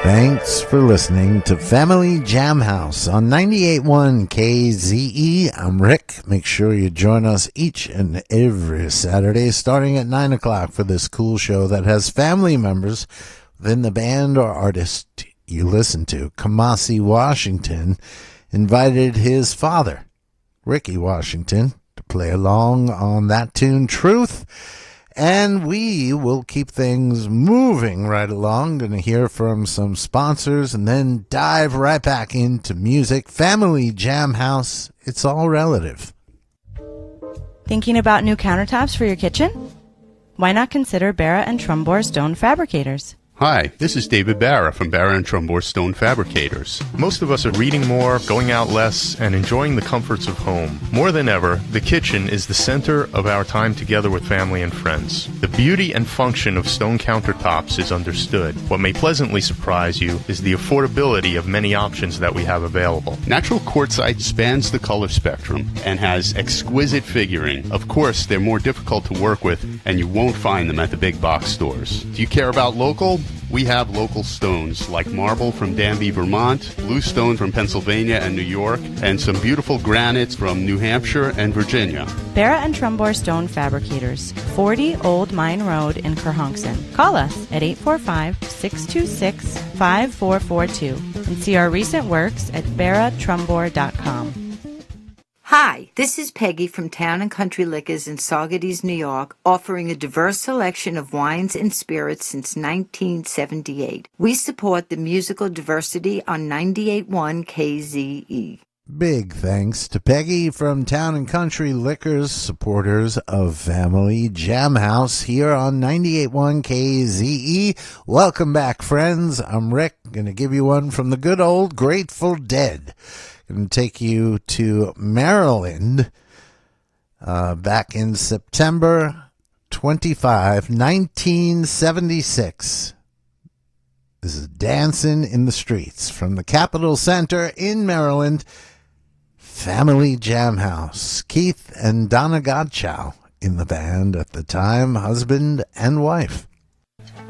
Thanks for listening to Family Jam House on 98.1 KZE. I'm Rick. Make sure you join us each and every Saturday starting at 9 o'clock for this cool show that has family members within the band or artist you listen to. Kamasi Washington invited his father, Ricky Washington, to play along on that tune, Truth. And we will keep things moving right along. Going to hear from some sponsors and then dive right back into music. Family Jam House, it's all relative. Thinking about new countertops for your kitchen? Why not consider Barra and Trumbore Stone Fabricators? Hi, this is David Barra from Barra and Trumbore Stone Fabricators. Most of us are reading more, going out less, and enjoying the comforts of home. More than ever, the kitchen is the center of our time together with family and friends. The beauty and function of stone countertops is understood. What may pleasantly surprise you is the affordability of many options that we have available. Natural quartzite spans the color spectrum and has exquisite figuring. Of course, they're more difficult to work with, and you won't find them at the big box stores. Do you care about local? We have local stones like marble from Danby, Vermont, blue stone from Pennsylvania and New York, and some beautiful granites from New Hampshire and Virginia. Barra and Trumbore Stone Fabricators, 40 Old Mine Road in Kerhonkson. Call us at 845-626-5442 and see our recent works at barratrumbore.com. Hi, this is Peggy from Town & Country Liquors in Saugerties, New York, offering a diverse selection of wines and spirits since 1978. We support the musical diversity on 98.1 KZE. Big thanks to Peggy from Town & Country Liquors, supporters of Family Jam House here on 98.1 KZE. Welcome back, friends. I'm Rick. Going to give you one from the good old Grateful Dead. Going to take you to Maryland back in September 25, 1976. This is Dancing in the Streets from the Capitol Center in Maryland. Family Jam House. Keith and Donna Godchow in the band at the time, husband and wife.